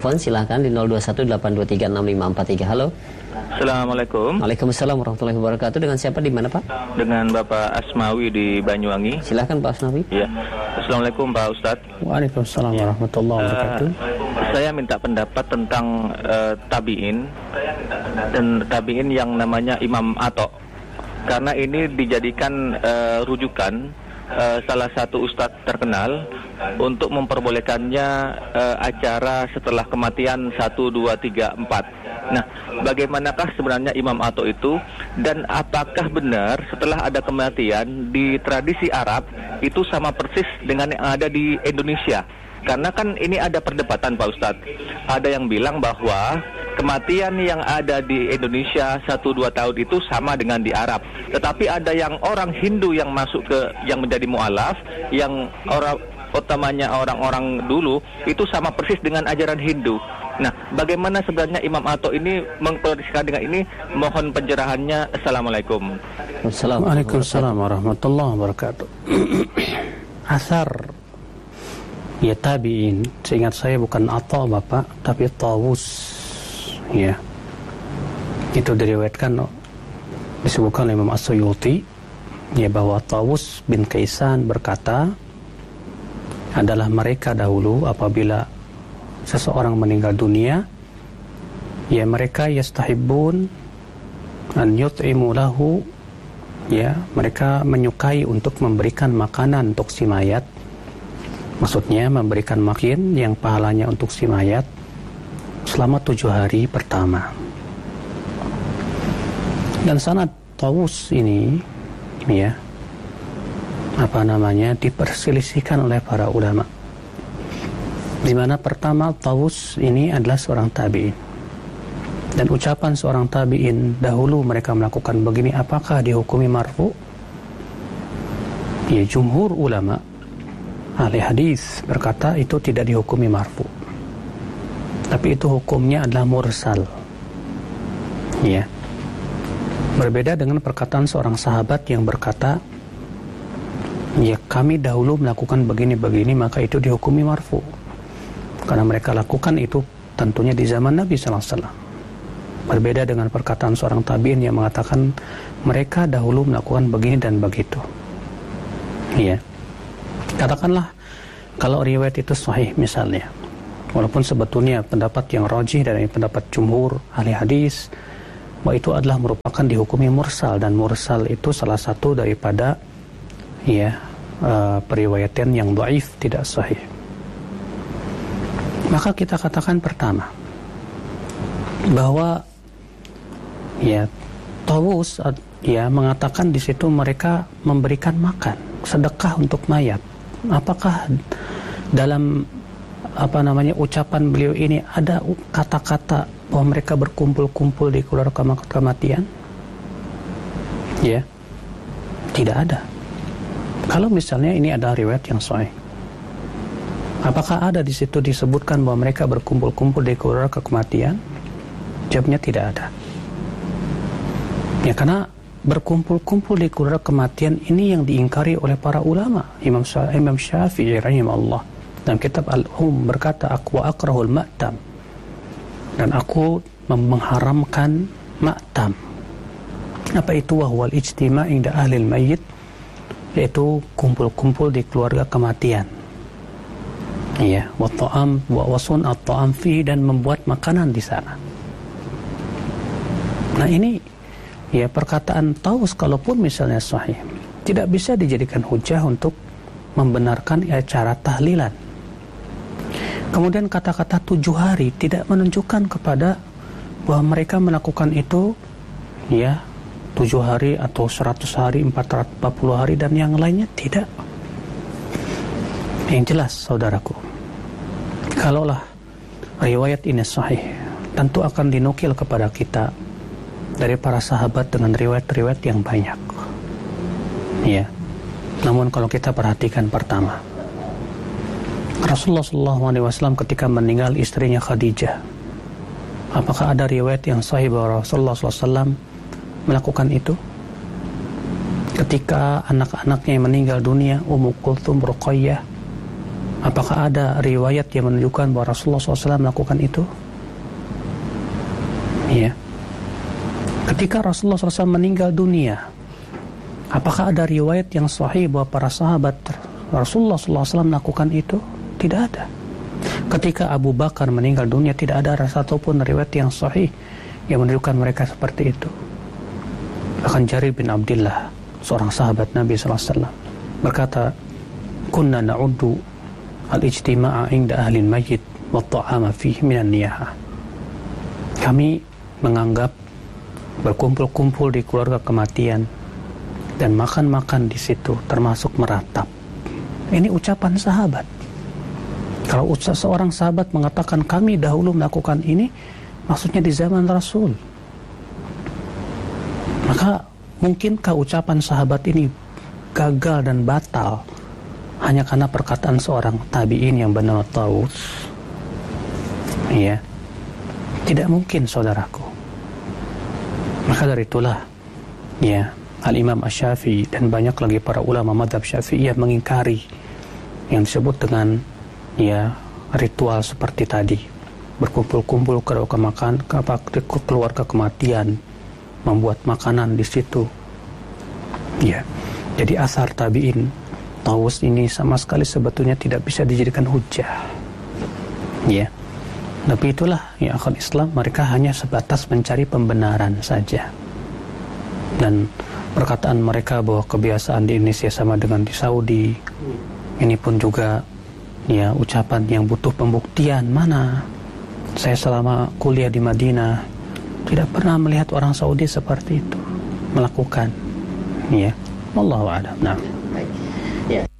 telepon, silahkan di 0218236543. Halo. Assalamualaikum. Waalaikumsalam warahmatullahi wabarakatuh. Dengan siapa, di mana Pak? Dengan Bapak Asmawi di Banyuwangi. Silahkan Pak Asmawi. Ya. Assalamualaikum Pak Ustadz. Waalaikumsalam warahmatullahi wabarakatuh. Saya minta pendapat tentang tabi'in dan tabi'in yang namanya Imam Ato. Karena ini dijadikan rujukan salah satu ustadz terkenal untuk memperbolehkannya acara setelah kematian 1, 2, 3, 4. Nah, bagaimanakah sebenarnya Imam Ato itu, dan apakah benar setelah ada kematian di tradisi Arab itu sama persis dengan yang ada di Indonesia? Karena kan ini ada perdebatan Pak Ustadz. Ada yang bilang bahwa kematian yang ada di Indonesia 1-2 tahun itu sama dengan di Arab. Tetapi ada yang orang Hindu yang masuk ke, yang menjadi mu'alaf, yang utamanya orang-orang dulu itu sama persis dengan ajaran Hindu. Nah, bagaimana sebenarnya Imam Ato ini mengklarifikasi dengan ini? Mohon pencerahannya. Assalamualaikum. Waalaikumsalam warahmatullahi wabarakatuh. Asar ya tabi'in, seingat saya bukan Ato Bapak, tapi Tawus. Ya, itu diriwayatkan, disebutkan oleh Imam As-Suyuti, ya, bahwa Tawus bin Kaisan berkata, adalah mereka dahulu apabila seseorang meninggal dunia, ya, mereka yastahibbun an yut'imu lahu, ya, mereka menyukai untuk memberikan makanan untuk si mayat. Maksudnya memberikan makin yang pahalanya untuk si mayat selama 7 hari pertama. Dan sanad Tawus ini, ya, diperselisihkan oleh para ulama. Di mana pertama, Tawus ini adalah seorang tabi'in. Dan ucapan seorang tabi'in dahulu mereka melakukan begini, apakah dihukumi marfu? Ya, jumhur ulama ahli hadis berkata itu tidak dihukumi marfu. Tapi itu hukumnya adalah mursal. Ya. Berbeda dengan perkataan seorang sahabat yang berkata, ya, kami dahulu melakukan begini-begini, maka itu dihukumi marfu. Karena mereka lakukan itu tentunya di zaman Nabi sallallahu alaihi wasallam. Berbeda dengan perkataan seorang tabi'in yang mengatakan mereka dahulu melakukan begini dan begitu. Ya. Katakanlah kalau riwayat itu sahih misalnya, walaupun sebetulnya pendapat yang rajih dari pendapat jumhur ahli hadis bahwa itu adalah merupakan dihukumi mursal, dan mursal itu salah satu daripada, ya, periwayatan yang dhaif, tidak sahih. Maka kita katakan pertama bahwa, ya, Tawus, ya, mengatakan di situ mereka memberikan makan sedekah untuk mayat. Apakah dalam ucapan beliau ini ada kata-kata bahwa mereka berkumpul-kumpul di keluarga kematian? Ya, tidak ada. Kalau misalnya ini ada riwayat yang sahih, apakah ada di situ disebutkan bahwa mereka berkumpul-kumpul di keluarga kematian? Jawabnya tidak ada. Ya, karena berkumpul-kumpul di keluarga kematian ini yang diingkari oleh para ulama. Imam Syafi'i rahimahullah dalam kitab Al-Um berkata, aku akrahul ma'tam, dan aku mengharamkan ma'tam. Apa itu? Wahwal ijtima' inda ahlil mayyit, yaitu kumpul-kumpul di keluarga kematian. Iya, wa ta'am wa wasun at-ta'am fi, dan membuat makanan di sana. Nah, ini, ya, perkataan Tawus kalaupun misalnya sahih, tidak bisa dijadikan hujah untuk membenarkan acara tahlilan. Kemudian kata-kata 7 hari tidak menunjukkan kepada bahwa mereka melakukan itu, ya, 7 hari atau 100 hari, 440 hari dan yang lainnya, tidak. Yang jelas, saudaraku, kalaulah riwayat ini sahih, tentu akan dinukil kepada kita dari para sahabat dengan riwayat-riwayat yang banyak. Ya. Namun kalau kita perhatikan pertama, Rasulullah SAW ketika meninggal istrinya Khadijah, apakah ada riwayat yang sahih bahwa Rasulullah SAW melakukan itu? Ketika anak-anaknya yang meninggal dunia, Ummu Kulthum, Ruqayyah, Apakah ada riwayat yang menunjukkan bahwa Rasulullah SAW melakukan itu? Ya. Ketika Rasulullah SAW meninggal dunia, apakah ada riwayat yang sahih bahwa para sahabat Rasulullah SAW melakukan itu? Tidak ada. Ketika Abu Bakar meninggal dunia, tidak ada satupun riwayat yang sahih yang menunjukkan mereka seperti itu. Bahkan Jarir bin Abdullah, seorang sahabat Nabi SAW, berkata, "Kunna na'uddu al-ijtima'a inda ahli al-mayyit wa ta'ama fihi minan niyaha." Kami menganggap berkumpul-kumpul di keluarga kematian dan makan-makan di situ termasuk meratap. Ini ucapan sahabat. Kalau seorang sahabat mengatakan kami dahulu melakukan ini, maksudnya di zaman Rasul. Maka mungkinkah ucapan sahabat ini gagal dan batal hanya karena perkataan seorang tabi'in yang bernama Tawus? Ya, tidak mungkin, saudaraku. Maka dari itulah, ya, Al-Imam Asy-Syafi'i dan banyak lagi para ulama mazhab Syafi'iyah mengingkari yang disebut dengan, ya, ritual seperti tadi, berkumpul-kumpul ke keluarga kematian, membuat makanan di situ. Ya, jadi asar tabi'in Tawus ini sama sekali sebetulnya tidak bisa dijadikan hujah. Ya, tapi itulah ya akal Islam, mereka hanya sebatas mencari pembenaran saja. Dan perkataan mereka bahwa kebiasaan di Indonesia sama dengan di Saudi, ini pun juga ya ucapan yang butuh pembuktian. Mana saya selama kuliah di Madinah tidak pernah melihat orang Saudi seperti itu melakukan. Ya, wallahu a'lam. Nah.